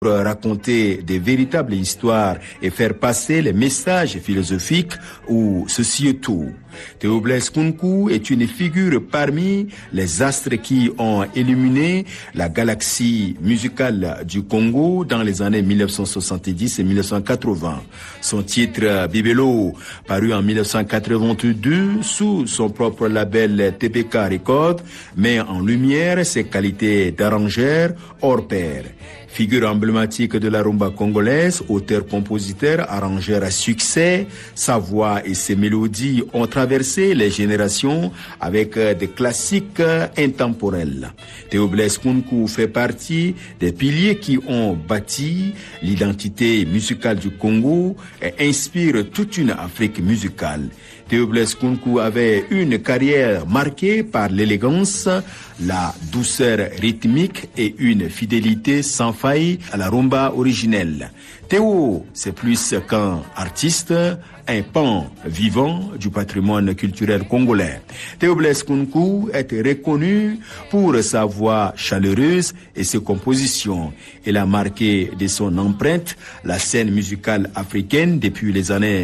raconter des véritables histoires et faire passer les messages philosophiques ou sociétaux. Théo Blaise Kounkou est une figure parmi les astres qui ont illuminé la galaxie musicale du Congo dans les années 1970 et 1980. Son titre Bibelo, paru en 1982 sous son propre label TBK Records, met en lumière ses qualités d'arrangeur hors pair. Figure emblématique de la rumba congolaise, auteur-compositeur, arrangeur à succès, sa voix et ses mélodies ont traversé les générations avec des classiques intemporels. Théo Blaise Kounkou fait partie des piliers qui ont bâti l'identité musicale du Congo et inspire toute une Afrique musicale. Théo Blaise Kounkou avait une carrière marquée par l'élégance, la douceur rythmique et une fidélité sans faille à la rumba originelle. Théo, c'est plus qu'un artiste, un pan vivant du patrimoine culturel congolais. Théo Blaise Kounkou est reconnu pour sa voix chaleureuse et ses compositions. Il a marqué de son empreinte la scène musicale africaine depuis les années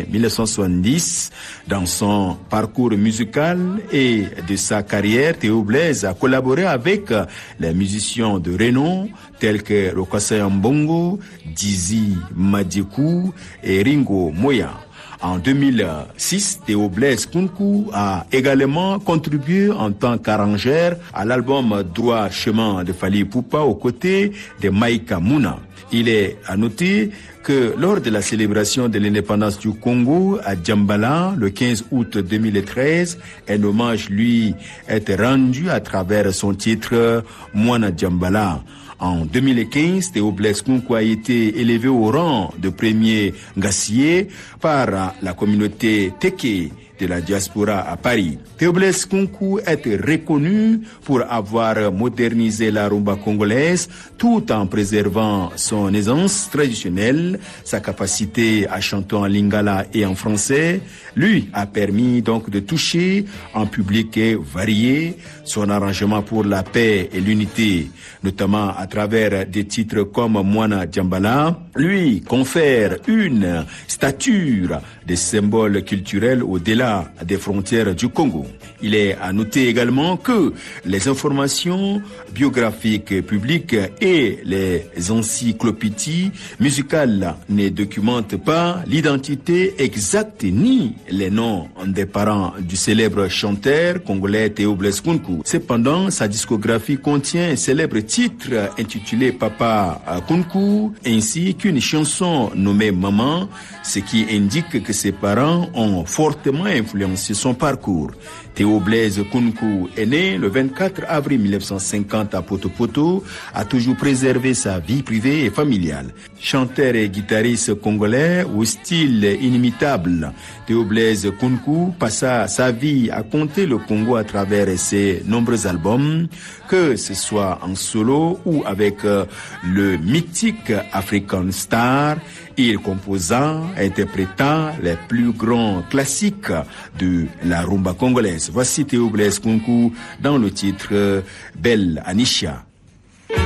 1970. Dans son parcours musical et de sa carrière, Théo Blaise a collaboré avec les musiciens de renom tels que Rokassa Mbongo, Dizzy Madiekou et Ringo Moya. En 2006, Théo Blaise Kounkou a également contribué en tant qu'arrangeur à l'album Droit Chemin de Fally Ipupa aux côtés de Maïka Mouna. Il est à noter que lors de la célébration de l'indépendance du Congo à Djambala, le 15 août 2013, un hommage lui est rendu à travers son titre Mwana Djambala. En 2015, Théo Blaise Kounkou a été élevé au rang de premier ngassier par la communauté Teke de la diaspora à Paris. Théo Blaise Kounkou est reconnu pour avoir modernisé la rumba congolaise tout en préservant son aisance traditionnelle, sa capacité à chanter en lingala et en français lui a permis donc de toucher un public varié. Son arrangement pour la paix et l'unité, notamment à travers des titres comme Mwana Djambala, lui confère une stature de symbole culturel au-delà des frontières du Congo. Il est à noter également que les informations biographiques publiques et les encyclopédies musicales ne documentent pas l'identité exacte ni les noms des parents du célèbre chanteur congolais Théo Blaise Kounkou. Cependant, sa discographie contient un célèbre titre intitulé Papa Kounkou ainsi qu'une chanson nommée Maman, ce qui indique que ses parents ont fortement influencé son parcours. Théo Blaise Kounkou est né le 24 avril 1950 à Poto-Poto, a toujours préservé sa vie privée et familiale. Chanteur et guitariste congolais au style inimitable, Théo Blaise Kounkou passa sa vie à compter le Congo à travers ses nombreux albums, que ce soit en solo ou avec le mythique African Star. Il composa, interpréta les plus grands classiques de la rumba congolaise. Voici Théo Blaise Kounkou dans le titre Belle Anisha.